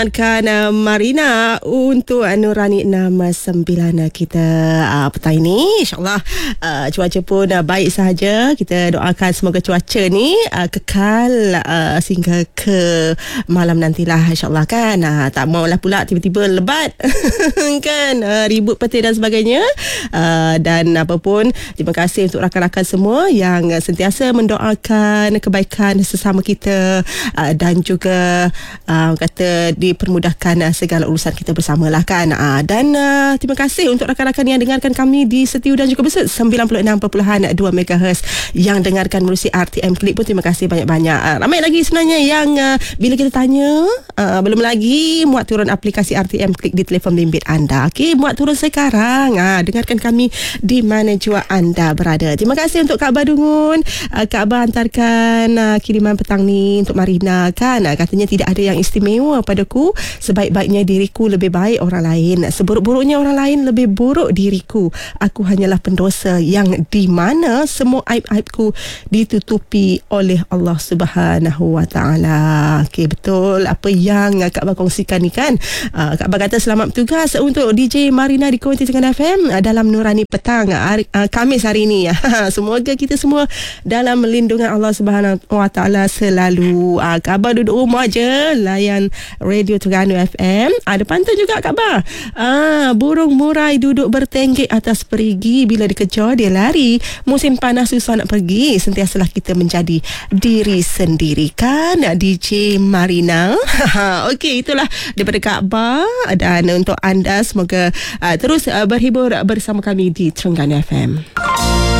Kan Marina untuk Nurani nama 9 kita petang ini. InsyaAllah cuaca pun baik sahaja. Kita doakan semoga cuaca ni kekal sehingga ke malam nantilah, insyaAllah kan. Tak maulah pula tiba-tiba lebat kan, ribut petir dan sebagainya. Dan apa pun, terima kasih untuk rakan-rakan semua yang sentiasa mendoakan kebaikan sesama kita, dan juga kata dipermudahkan segala urusan kita bersamalah kan. Dan terima kasih untuk rakan-rakan yang dengarkan kami di Setiu dan juga Besut 96.2 MHz, yang dengarkan melalui RTM Klik pun terima kasih banyak-banyak. Ramai lagi sebenarnya yang bila kita tanya belum lagi muat turun aplikasi RTM Klik di telefon bimbit anda. Okey, muat turun sekarang. Dengarkan kami di mana jua anda berada. Terima kasih untuk Kak Badungun. Kak Abah hantarkan kiriman petang ni untuk Marina kan. Katanya tidak ada yang istimewa padaku. Sebaik-baiknya diriku lebih baik orang lain. Seburuk-buruknya orang lain lebih buruk diriku. Aku hanyalah pendosa yang di mana semua aib-aibku ditutupi oleh Allah Subhanahu Wa Taala. Okey, betul apa yang Kak Abah kongsikan ni kan. Kak Abah kata selamat bertugas untuk DJ Marina di Kuanti Tengah FM dalam Nurani Petang Khamis hari ini. Semoga kita semua dalam lindungan Allah Subhanahu Wa Taala selalu. Kak Abah duduk rumah je layan Radio Terengganu FM. Ada pantun juga Kak Abah. Burung murai duduk bertenggek atas perigi, bila dikejar dia lari. Musim panas susah nak pergi, sentiasalah kita menjadi diri sendiri kan DJ Marina. Okey, itulah daripada Kak Abah. Dan untuk anda semoga terus berhibur bersama kami di Terengganu FM.